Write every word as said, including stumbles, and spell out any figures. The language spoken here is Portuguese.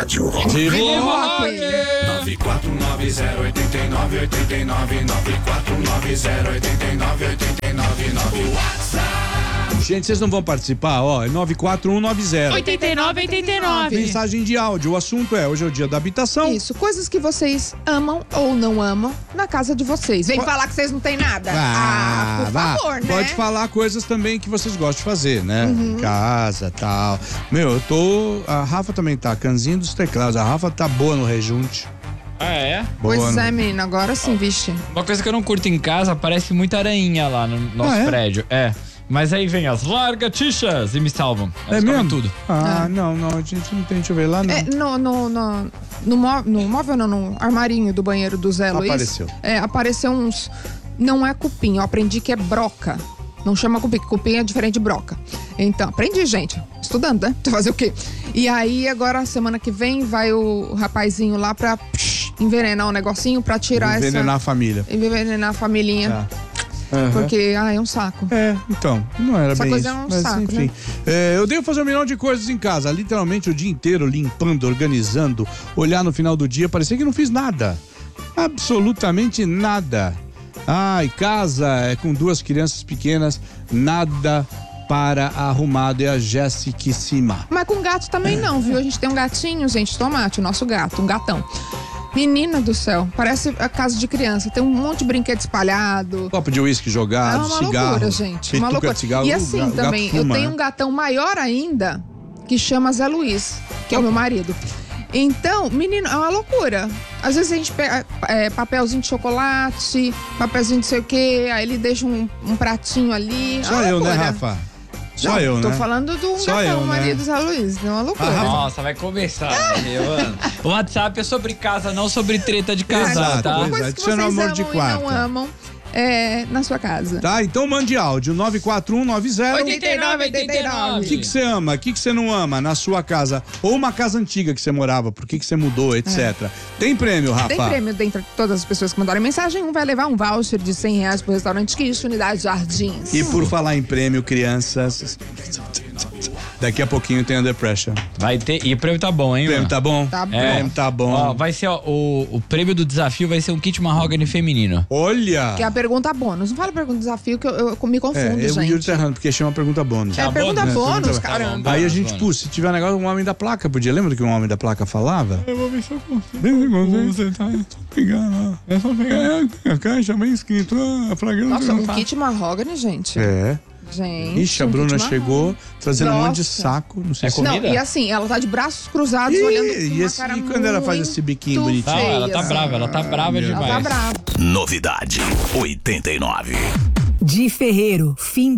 rádio. Viva Rock! nove quatro nove zero oito nove oito nove nove quatro nove zero oito nove oito nove nove WhatsApp. Gente, vocês não vão participar, ó, é nove quatro um nove zero oito nove oito nove. Mensagem de áudio, o assunto é, hoje é o dia da habitação. Isso, coisas que vocês amam ou não amam na casa de vocês. Vem falar que vocês não têm nada. Ah, Ah, por vá. favor, né? Pode falar coisas também que vocês gostam de fazer, né? Uhum. Em casa, tal. Meu, eu tô... A Rafa também tá, canzinho dos teclados. A Rafa tá boa no rejunte. Ah, é? Boa Pois no... é, menina, agora sim, vixe. Uma coisa que eu não curto em casa, aparece muita aranha lá no nosso Ah, é? prédio. É. Mas aí vem as largatichas e me salvam. Elas É comem mesmo? tudo. Ah, É. não, não, a gente não tem, deixa eu ver lá, não. É, no, no, no, no, mó- no móvel, não, no armarinho do banheiro do Zé Luiz. Apareceu. É, apareceu uns... Não é cupim, eu aprendi que é broca. Não chama cupim, cupim é diferente de broca. Então, aprendi, gente. Estudando, né? Fazer o quê? E aí, agora, semana que vem, vai o rapazinho lá pra psh, envenenar um negocinho pra tirar Envenenar a essa... família. Envenenar a familhinha. Tá. Aham. Porque, ah, é um saco. É, então, não era Essa bem coisa isso. é um mas, saco, enfim. né? É, eu devo fazer um milhão de coisas em casa, literalmente o dia inteiro limpando, organizando, olhar no final do dia, parecia que não fiz nada. Absolutamente nada. Ai, casa é com duas crianças pequenas, nada para arrumado, é a Jéssica. Mas com gato também não, viu? A gente tem um gatinho, gente, Tomate, o nosso gato, um gatão. Menina do céu, parece a casa de criança, tem um monte de brinquedo espalhado. Copo de uísque É jogado, uma cigarro. loucura, gente. Uma pituca loucura. de cigarro, E o assim ga- gato também, eu fuma, tenho né? um gatão maior ainda, que chama Zé Luiz, que é o meu marido. Então, menino, é uma loucura. Às vezes a gente pega é, papelzinho de chocolate, papelzinho de sei o quê, aí ele deixa um, um pratinho ali. Só é uma eu, né, loucura. Rafa? Só Não, eu, né? Tô falando do Só gatão, eu, o né? marido do Zé Luiz, é uma loucura. Ah, Nossa, vai começar, Giovana. O WhatsApp é sobre casa, não sobre treta de casal, Exato, tá? pois Coisas é, que isso é no vocês amor amam de e quarto. não amam é, na sua casa. Tá, então mande áudio, nove quatro um nove zero oito nove oito nove. O que que você ama? O que que você não ama na sua casa? Ou uma casa antiga que você morava, por que que você mudou, etcétera. Tem prêmio, Rafa? Tem prêmio dentre todas as pessoas que mandarem mensagem. Um vai levar um voucher de cem reais pro restaurante Kish, Unidade Jardins. E por falar em prêmio, crianças, daqui a pouquinho tem Under Pressure. Vai ter. E o prêmio tá bom, hein, O prêmio mano? tá bom? Tá O bom. prêmio tá bom. Ó, vai ser, ó, o, o prêmio do desafio vai ser um kit mahogany feminino. Olha! Que é a pergunta bônus. Não fala pergunta desafio que eu, eu me É, confundo, eu e o Yuri gente. tá errando, porque chama pergunta bônus. É Tá pergunta bônus, bônus, né? Pergunta- caramba. Aí a Bônus, gente, bônus. pô, se tiver um negócio, um homem da placa podia. Lembra do que um homem da placa falava? Eu vou ver se eu consigo. Você tá, é só pegar lá. É só pegar a caixa bem escrito. Ah, flagrante. Nossa, um não kit mahogany, gente. É. Gente. Ixi, a um Bruna kit chegou mahogany. trazendo um monte de Nossa. saco. Não sei É se... Não, comida? e assim, ela tá de braços cruzados, Ih, olhando com e uma esse- cara e quando ela faz esse biquinho muito bonitinho? Não, ela feia, tá assim. brava, ela tá brava Ela demais. tá brava. Novidade oitenta e nove. De Ferreiro, fim